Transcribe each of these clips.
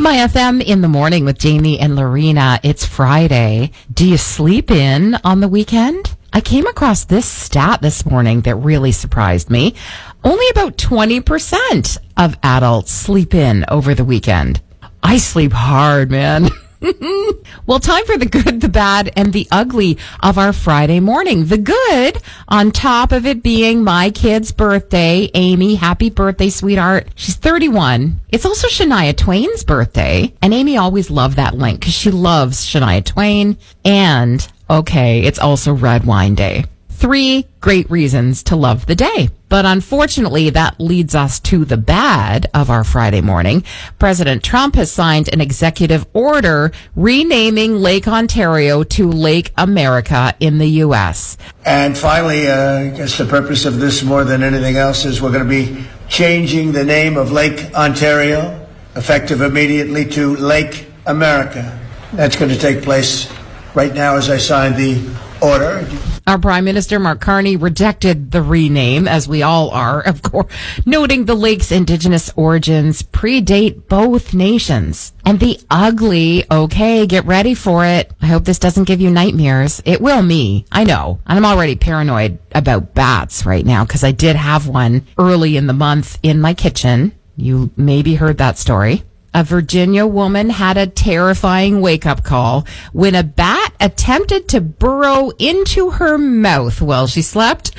My FM in the morning with Jamie and Lorena. It's Friday. Do you sleep in on the weekend? I came across this stat this morning that really surprised me. Only about 20% of adults sleep in over the weekend. I sleep hard, man. Well, time for the good, the bad, and the ugly of our Friday morning. The good, on top of it being my kid's birthday. Amy, happy birthday, sweetheart. She's 31. It's also Shania Twain's birthday. And Amy always loved that link because she loves Shania Twain. And, okay, it's also Red Wine Day. 3 great reasons to love the day. But unfortunately, that leads us to the bad of our Friday morning. President Trump has signed an executive order renaming Lake Ontario to Lake America in the U.S. And finally, I guess the purpose of this more than anything else is we're going to be changing the name of Lake Ontario, effective immediately, to Lake America. That's going to take place right now as I sign the order. Our Prime Minister, Mark Carney, rejected the rename, as we all are, of course, noting the lake's indigenous origins predate both nations. And the ugly, okay, get ready for it. I hope this doesn't give you nightmares. It will me. I know. And I'm already paranoid about bats right now because I did have one early in the month in my kitchen. You maybe heard that story. A Virginia woman had a terrifying wake-up call when a bat attempted to burrow into her mouth while she slept.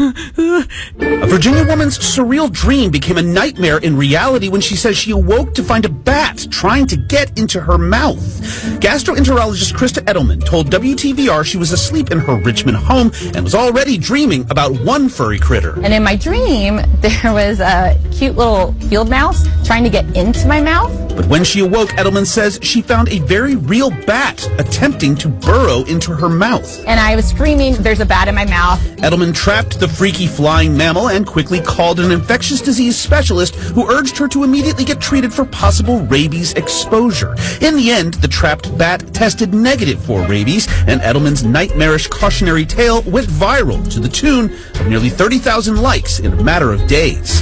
A Virginia woman's surreal dream became a nightmare in reality when she says she awoke to find a bat trying to get into her mouth. Gastroenterologist Krista Edelman told WTVR she was asleep in her Richmond home and was already dreaming about one furry critter. And in my dream, there was a cute little field mouse trying to get into my mouth. But when she awoke, Edelman says she found a very real bat attempting to burrow into her mouth. And I was screaming, there's a bat in my mouth. Edelman trapped the freaky flying mammal and quickly called an infectious disease specialist who urged her to immediately get treated for possible rabies exposure. In the end, the trapped bat tested negative for rabies, and Edelman's nightmarish cautionary tale went viral to the tune of nearly 30,000 likes in a matter of days.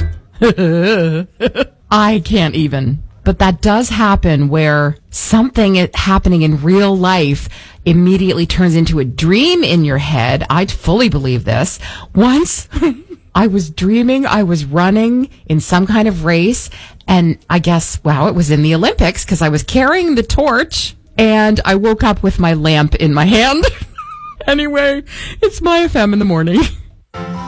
I can't even. But that does happen where something happening in real life immediately turns into a dream in your head. I fully believe this. Once I was dreaming I was running in some kind of race, and I guess, wow, it was in the Olympics because I was carrying the torch, and I woke up with my lamp in my hand. Anyway, it's my FM in the morning.